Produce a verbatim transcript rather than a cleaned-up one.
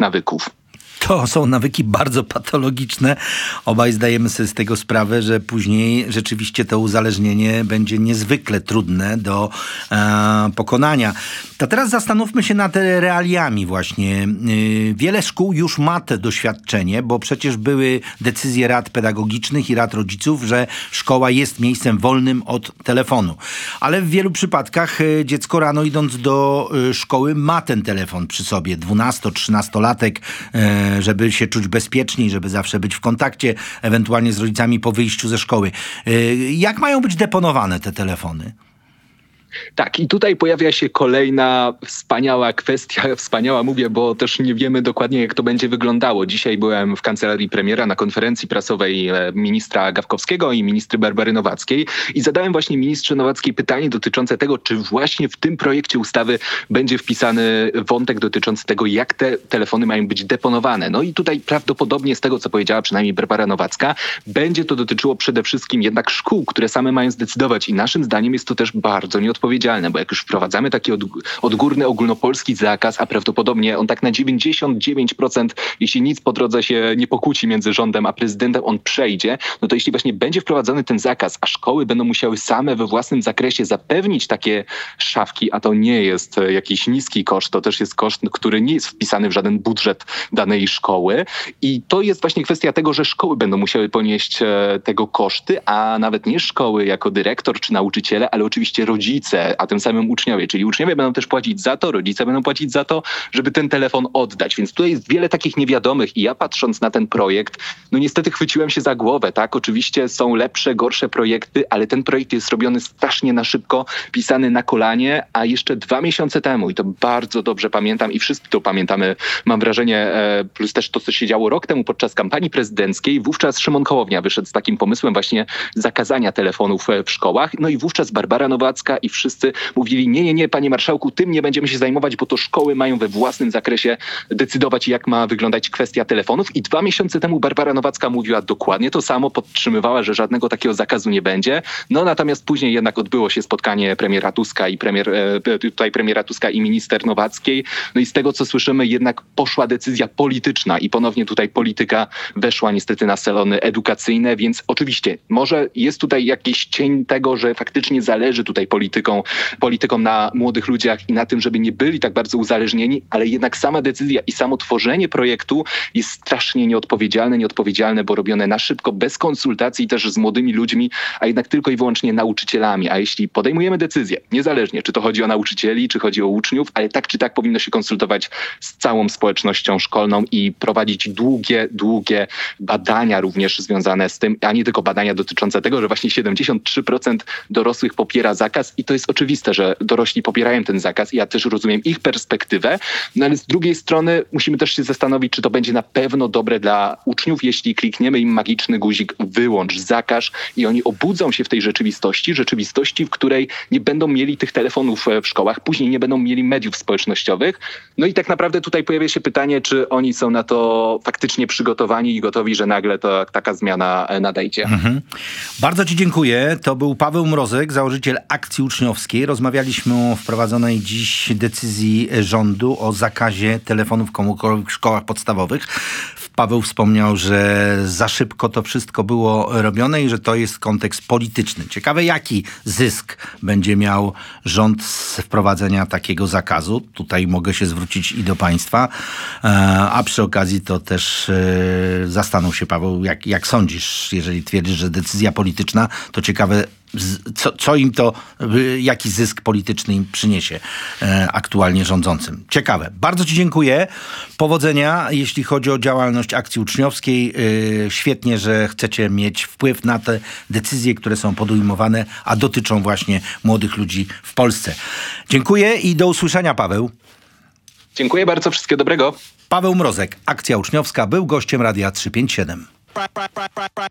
nawyków. To są nawyki bardzo patologiczne. Obaj zdajemy sobie z tego sprawę, że później rzeczywiście to uzależnienie będzie niezwykle trudne do e, pokonania. To teraz zastanówmy się nad realiami właśnie. Yy, wiele szkół już ma to doświadczenie, bo przecież były decyzje rad pedagogicznych i rad rodziców, że szkoła jest miejscem wolnym od telefonu. Ale w wielu przypadkach yy, dziecko rano idąc do yy, szkoły ma ten telefon przy sobie. dwunasto-trzynastolatek, yy, żeby się czuć bezpieczniej, żeby zawsze być w kontakcie, ewentualnie z rodzicami po wyjściu ze szkoły. Yy, jak mają być deponowane te telefony? Tak, i tutaj pojawia się kolejna wspaniała kwestia, wspaniała mówię, bo też nie wiemy dokładnie, jak to będzie wyglądało. Dzisiaj byłem w kancelarii premiera na konferencji prasowej ministra Gawkowskiego i ministry Barbary Nowackiej i zadałem właśnie ministrze Nowackiej pytanie dotyczące tego, czy właśnie w tym projekcie ustawy będzie wpisany wątek dotyczący tego, jak te telefony mają być deponowane. No i tutaj prawdopodobnie z tego, co powiedziała przynajmniej Barbara Nowacka, będzie to dotyczyło przede wszystkim jednak szkół, które same mają zdecydować i naszym zdaniem jest to też bardzo nieodpowiedzialne. Odpowiedzialne, bo jak już wprowadzamy taki od, odgórny ogólnopolski zakaz, a prawdopodobnie on tak na dziewięćdziesiąt dziewięć procent, jeśli nic po drodze się nie pokłóci między rządem a prezydentem, on przejdzie, no to jeśli właśnie będzie wprowadzony ten zakaz, a szkoły będą musiały same we własnym zakresie zapewnić takie szafki, a to nie jest jakiś niski koszt, to też jest koszt, który nie jest wpisany w żaden budżet danej szkoły i to jest właśnie kwestia tego, że szkoły będą musiały ponieść tego koszty, a nawet nie szkoły jako dyrektor czy nauczyciele, ale oczywiście rodzice, a tym samym uczniowie, czyli uczniowie będą też płacić za to, rodzice będą płacić za to, żeby ten telefon oddać. Więc tutaj jest wiele takich niewiadomych i ja patrząc na ten projekt, no niestety chwyciłem się za głowę, tak? Oczywiście są lepsze, gorsze projekty, ale ten projekt jest robiony strasznie na szybko, pisany na kolanie, a jeszcze dwa miesiące temu, i to bardzo dobrze pamiętam i wszyscy to pamiętamy, mam wrażenie, plus też to, co się działo rok temu podczas kampanii prezydenckiej, wówczas Szymon Hołownia wyszedł z takim pomysłem właśnie zakazania telefonów w szkołach, no i wówczas Barbara Nowacka i wszyscy mówili, nie, nie, nie, panie marszałku, tym nie będziemy się zajmować, bo to szkoły mają we własnym zakresie decydować, jak ma wyglądać kwestia telefonów. I dwa miesiące temu Barbara Nowacka mówiła dokładnie to samo, podtrzymywała, że żadnego takiego zakazu nie będzie. No natomiast później jednak odbyło się spotkanie premiera Tuska i premier, tutaj premiera Tuska i minister Nowackiej. No i z tego, co słyszymy, jednak poszła decyzja polityczna i ponownie tutaj polityka weszła niestety na salony edukacyjne, więc oczywiście może jest tutaj jakiś cień tego, że faktycznie zależy tutaj polityką politykom na młodych ludziach i na tym, żeby nie byli tak bardzo uzależnieni, ale jednak sama decyzja i samo tworzenie projektu jest strasznie nieodpowiedzialne, nieodpowiedzialne, bo robione na szybko, bez konsultacji też z młodymi ludźmi, a jednak tylko i wyłącznie nauczycielami. A jeśli podejmujemy decyzję, niezależnie czy to chodzi o nauczycieli, czy chodzi o uczniów, ale tak czy tak powinno się konsultować z całą społecznością szkolną i prowadzić długie, długie badania również związane z tym, a nie tylko badania dotyczące tego, że właśnie siedemdziesiąt trzy procent dorosłych popiera zakaz i to jest oczywiste, że dorośli popierają ten zakaz i ja też rozumiem ich perspektywę, no ale z drugiej strony musimy też się zastanowić, czy to będzie na pewno dobre dla uczniów, jeśli klikniemy im magiczny guzik wyłącz, zakaż i oni obudzą się w tej rzeczywistości, rzeczywistości, w której nie będą mieli tych telefonów w szkołach, później nie będą mieli mediów społecznościowych. No i tak naprawdę tutaj pojawia się pytanie, czy oni są na to faktycznie przygotowani i gotowi, że nagle to taka zmiana nadejdzie. Mhm. Bardzo ci dziękuję. To był Paweł Mrozek, założyciel Akcji Uczniowskiej. Rozmawialiśmy o wprowadzonej dziś decyzji rządu o zakazie telefonów komórkowych w szkołach podstawowych. Paweł wspomniał, że za szybko to wszystko było robione i że to jest kontekst polityczny. Ciekawe, jaki zysk będzie miał rząd z wprowadzenia takiego zakazu. Tutaj mogę się zwrócić i do państwa. A przy okazji to też zastanów się, Paweł, jak, jak sądzisz, jeżeli twierdzisz, że decyzja polityczna, to ciekawe, Co, co im to, jaki zysk polityczny im przyniesie e, aktualnie rządzącym. Ciekawe. Bardzo ci dziękuję. Powodzenia, jeśli chodzi o działalność Akcji Uczniowskiej. E, świetnie, że chcecie mieć wpływ na te decyzje, które są podejmowane, a dotyczą właśnie młodych ludzi w Polsce. Dziękuję i do usłyszenia, Paweł. Dziękuję bardzo. Wszystkiego dobrego. Paweł Mrozek, Akcja Uczniowska, był gościem Radia trzysta pięćdziesiąt siedem.